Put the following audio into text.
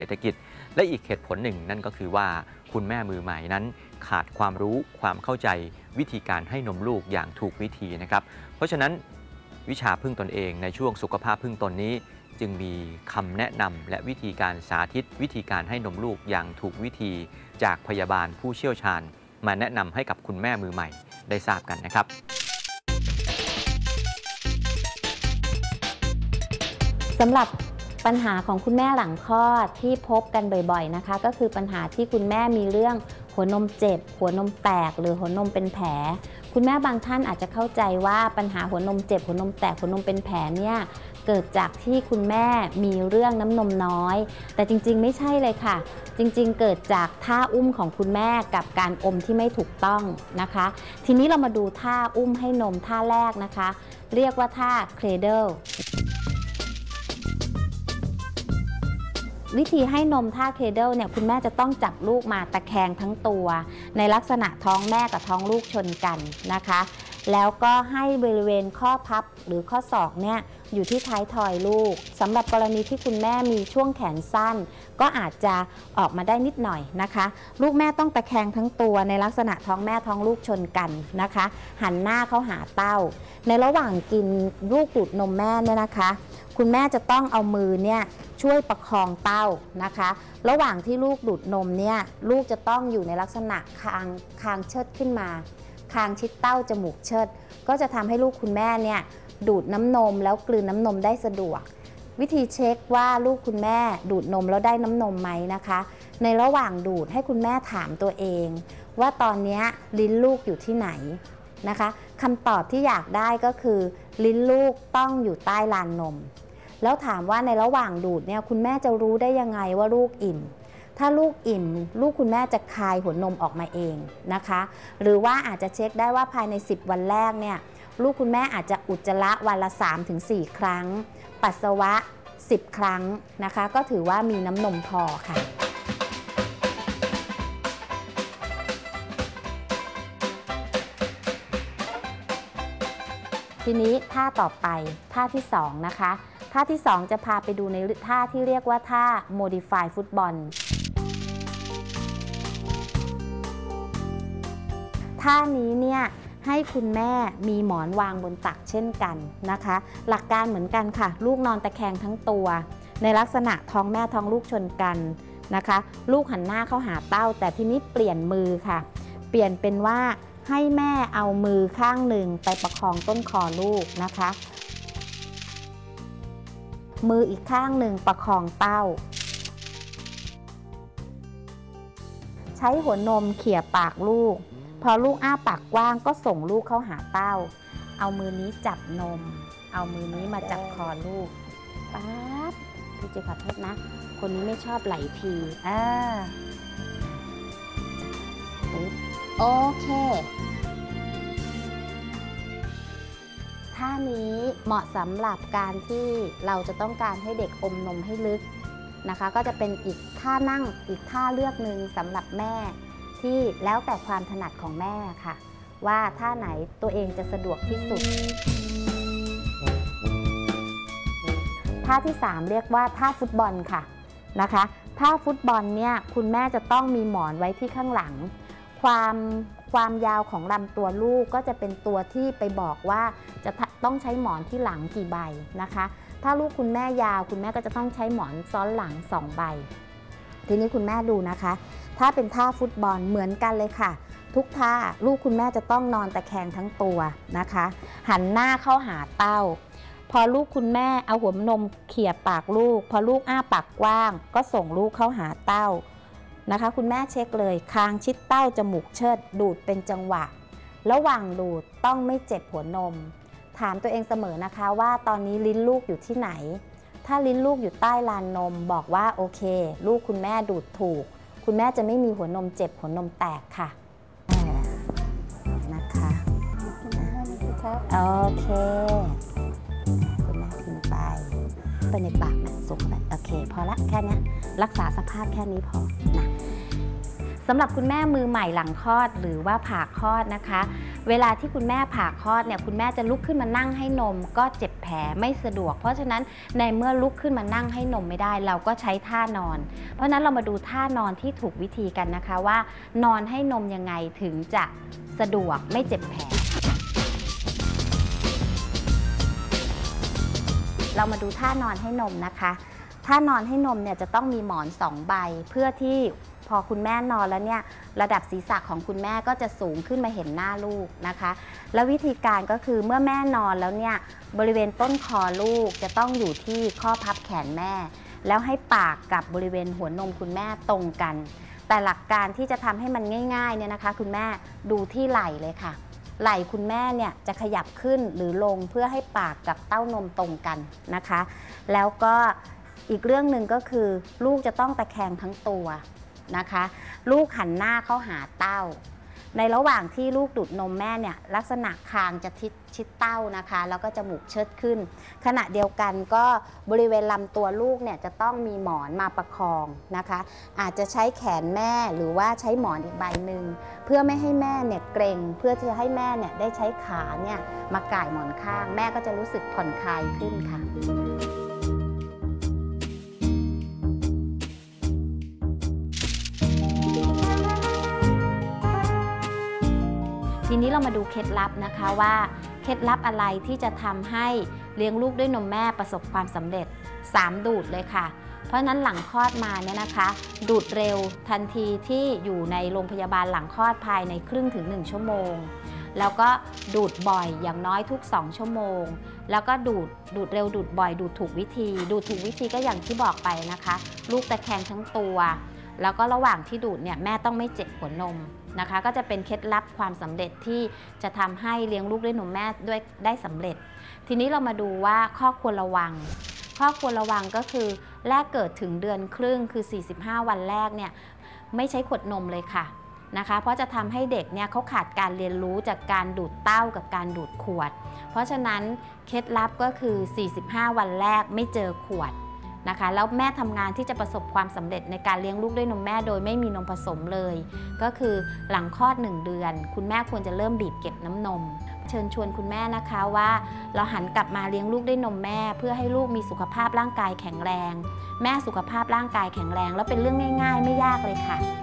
เศรษฐกิจและอีกเหตุผลหนึ่งนั่นก็คือว่าคุณแม่มือใหม่นั้นขาดความรู้ความเข้าใจวิธีการให้นมลูกอย่างถูกวิธีนะครับเพราะฉะนั้นวิชาพึ่งตนเองในช่วงสุขภาพพึ่งตนนี้จึงมีคำแนะนำและวิธีการสาธิตวิธีการให้นมลูกอย่างถูกวิธีจากพยาบาลผู้เชี่ยวชาญมาแนะนำให้กับคุณแม่มือใหม่ได้ทราบกันนะครับสำหรับปัญหาของคุณแม่หลังคลอดที่พบกันบ่อยๆนะคะก็คือปัญหาที่คุณแม่มีเรื่องหัวนมเจ็บหัวนมแตกหรือหัวนมเป็นแผลคุณแม่บางท่านอาจจะเข้าใจว่าปัญหาหัวนมเจ็บหัวนมแตกหัวนมเป็นแผลเนี่ยเกิดจากที่คุณแม่มีเรื่องน้ำนมน้อยแต่จริงๆไม่ใช่เลยค่ะจริงๆเกิดจากท่าอุ้มของคุณแม่กับการอมที่ไม่ถูกต้องนะคะทีนี้เรามาดูท่าอุ้มให้นมท่าแรกนะคะเรียกว่าท่า Cradleวิธีให้นมท่าเคเดิลเนี่ยคุณแม่จะต้องจับลูกมาตะแคงทั้งตัวในลักษณะท้องแม่กับท้องลูกชนกันนะคะแล้วก็ให้บริเวณข้อพับหรือข้อศอกเนี่ยอยู่ที่ท้ายทอยลูกสำหรับกรณีที่คุณแม่มีช่วงแขนสั้นก็อาจจะออกมาได้นิดหน่อยนะคะลูกแม่ต้องตะแคงทั้งตัวในลักษณะท้องแม่ท้องลูกชนกันนะคะหันหน้าเข้าหาเต้าในระหว่างกินลูกดูดนมแม่เนี่ยนะคะคุณแม่จะต้องเอามือเนี่ยช่วยประคองเต้านะคะระหว่างที่ลูกดูดนมเนี่ยลูกจะต้องอยู่ในลักษณะคางเชิดขึ้นมาคางชิดเต้าจมูกเชิดก็จะทำให้ลูกคุณแม่เนี่ยดูดน้ำนมแล้วกลืนน้ำนมได้สะดวกวิธีเช็คว่าลูกคุณแม่ดูดนมแล้วได้น้ำนมไหมนะคะในระหว่างดูดให้คุณแม่ถามตัวเองว่าตอนนี้ลิ้นลูกอยู่ที่ไหนนะคะคำตอบที่อยากได้ก็คือลิ้นลูกต้องอยู่ใต้ลานนมแล้วถามว่าในระหว่างดูดเนี่ยคุณแม่จะรู้ได้ยังไงว่าลูกอิ่มถ้าลูกอิ่มลูกคุณแม่จะคายหัวนมออกมาเองนะคะหรือว่าอาจจะเช็คได้ว่าภายใน10วันแรกเนี่ยลูกคุณแม่อาจจะอุจจาระวันละ 3-4 ครั้งปัสสาวะ10 ครั้งนะคะก็ถือว่ามีน้ำนมพอค่ะทีนี้ท่าต่อไปท่าที่2นะคะท่าที่2จะพาไปดูในท่าที่เรียกว่าท่า Modify ฟุตบอลท่านี้เนี่ยให้คุณแม่มีหมอนวางบนตักเช่นกันนะคะหลักการเหมือนกันค่ะลูกนอนตะแคงทั้งตัวในลักษณะท้องแม่ท้องลูกชนกันนะคะลูกหันหน้าเข้าหาเต้าแต่ทีนี้เปลี่ยนมือค่ะเปลี่ยนเป็นว่าให้แม่เอามือข้างหนึ่งไปประคองต้นคอลูกนะคะมืออีกข้างหนึ่งประคองเต้าใช้หัวนมเขี่ยปากลูกพอลูกอ้าปากกว้างก็ส่งลูกเข้าหาเต้าเอามือนี้จับนมเอามือนี้มาจับคอลูกป๊าบพี่จะขอโทษนะคนนี้ไม่ชอบไหลทีโอเคท่านี้เหมาะสำหรับการที่เราจะต้องการให้เด็กอมนมให้ลึกนะคะก็จะเป็นอีกท่านั่งอีกท่าเลือกหนึ่งสำหรับแม่ที่แล้วแต่ความถนัดของแม่ค่ะว่าท่าไหนตัวเองจะสะดวกที่สุดท่าที่3เรียกว่าท่าฟุตบอลค่ะนะคะท่าฟุตบอลเนี่ยคุณแม่จะต้องมีหมอนไว้ที่ข้างหลังความยาวของลำตัวลูกก็จะเป็นตัวที่ไปบอกว่าจะต้องใช้หมอนที่หลังกี่ใบนะคะถ้าลูกคุณแม่ยาวคุณแม่ก็จะต้องใช้หมอนซ้อนหลัง2ใบทีนี้คุณแม่ดูนะคะถ้าเป็นท่าฟุตบอลเหมือนกันเลยค่ะทุกท่าลูกคุณแม่จะต้องนอนตะแคงทั้งตัวนะคะหันหน้าเข้าหาเต้าพอลูกคุณแม่เอาหัวนมเขี่ยปากลูกพอลูกอ้าปากกว้างก็ส่งลูกเข้าหาเต้านะคะคุณแม่เช็คเลยคางชิดเต้าจมูกเชิดดูดเป็นจังหวะระหว่างดูดต้องไม่เจ็บหัวนมถามตัวเองเสมอนะคะว่าตอนนี้ลิ้นลูกอยู่ที่ไหนถ้าลิ้นลูกอยู่ใต้ลานนมบอกว่าโอเคลูกคุณแม่ดูดถูกคุณแม่จะไม่มีหัวนมเจ็บหัวนมแตกค่ะนะคะโอเคคุณแม่กินไปในปากนะสุกแบบโอเคพอละแค่นี้รักษาสภาพแค่นี้พอนะสำหรับคุณแม่มือใหม่หลังคลอดหรือว่าผ่าคลอดนะคะเวลาที่คุณแม่ผ่าคลอดเนี่ยคุณแม่จะลุกขึ้นมานั่งให้นมก็เจ็บแผลไม่สะดวกเพราะฉะนั้นในเมื่อลุกขึ้นมานั่งให้นมไม่ได้เราก็ใช้ท่านอนเพราะฉะนั้นเรามาดูท่านอนที่ถูกวิธีกันนะคะว่านอนให้นมยังไงถึงจะสะดวกไม่เจ็บแผลเรามาดูท่านอนให้นมนะคะท่านอนให้นมเนี่ยจะต้องมีหมอน2ใบเพื่อที่พอคุณแม่นอนแล้วเนี่ยระดับศีรษะของคุณแม่ก็จะสูงขึ้นมาเห็นหน้าลูกนะคะแล้ววิธีการก็คือเมื่อแม่นอนแล้วเนี่ยบริเวณต้นคอลูกจะต้องอยู่ที่ข้อพับแขนแม่แล้วให้ปากกับบริเวณหัวนมคุณแม่ตรงกันแต่หลักการที่จะทำให้มันง่ายๆเนี่ยนะคะคุณแม่ดูที่ไหล่เลยค่ะไหล่คุณแม่เนี่ยจะขยับขึ้นหรือลงเพื่อให้ปากกับเต้านมตรงกันนะคะแล้วก็อีกเรื่องหนึ่งก็คือลูกจะต้องตะแคงทั้งตัวนะคะลูกหันหน้าเข้าหาเต้าในระหว่างที่ลูกดูดนมแม่เนี่ยลักษณะคางจะชิดเต้านะคะแล้วก็จมูกเชิดขึ้นขณะเดียวกันก็บริเวณลำตัวลูกเนี่ยจะต้องมีหมอนมาประคองนะคะอาจจะใช้แขนแม่หรือว่าใช้หมอนอีกใบหนึ่งเพื่อไม่ให้แม่เนี่ยเกร็งเพื่อที่จะให้แม่เนี่ยได้ใช้ขาเนี่ยมาก่ายหมอนข้างแม่ก็จะรู้สึกผ่อนคลายขึ้นค่ะทีนี้เรามาดูเคล็ดลับนะคะว่าเคล็ดลับอะไรที่จะทำให้เลี้ยงลูกด้วยนมแม่ประสบความสำเร็จ3ดูดเลยค่ะเพราะฉะนั้นหลังคลอดมาเนี่ยนะคะดูดเร็วทันทีที่อยู่ในโรงพยาบาลหลังคลอดภายในครึ่งถึง1ชั่วโมงแล้วก็ดูดบ่อยอย่างน้อยทุก2ชั่วโมงแล้วก็ดูดเร็วดูดบ่อยดูดถูกวิธีดูดถูกวิธีก็อย่างที่บอกไปนะคะลูกตะแคงทั้งตัวแล้วก็ระหว่างที่ดูดเนี่ยแม่ต้องไม่เจ็บหัวนมนะคะก็จะเป็นเคล็ดลับความสำเร็จที่จะทำให้เลี้ยงลูกด้วยนมแม่ด้วยได้สำเร็จทีนี้เรามาดูว่าข้อควรระวังก็คือแรกเกิดถึงเดือนครึ่งคือ45วันแรกเนี่ยไม่ใช้ขวดนมเลยค่ะนะคะเพราะจะทำให้เด็กเนี่ยเขาขาดการเรียนรู้จากการดูดเต้ากับการดูดขวดเพราะฉะนั้นเคล็ดลับก็คือ45วันแรกไม่เจอขวดนะคะแล้วแม่ทำงานที่จะประสบความสำเร็จในการเลี้ยงลูกด้วยนมแม่โดยไม่มีนมผสมเลยก็คือหลังคลอด1เดือนคุณแม่ควรจะเริ่มบีบเก็บน้ำนมเชิญชวนคุณแม่นะคะว่าเราหันกลับมาเลี้ยงลูกด้วยนมแม่เพื่อให้ลูกมีสุขภาพร่างกายแข็งแรงแม่สุขภาพร่างกายแข็งแรงแล้วเป็นเรื่องง่ายๆไม่ยากเลยค่ะ